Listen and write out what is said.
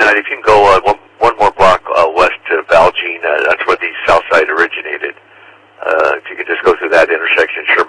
I-99, if you can go one more block west to Valjean, that's where the south side originated. If you could just go through that intersection